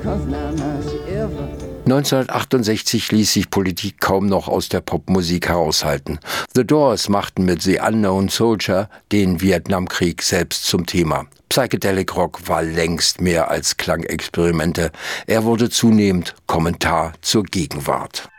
1968 ließ sich Politik kaum noch aus der Popmusik heraushalten. The Doors machten mit The Unknown Soldier den Vietnamkrieg selbst zum Thema. Psychedelic Rock war längst mehr als Klangexperimente. Er wurde zunehmend Kommentar zur Gegenwart.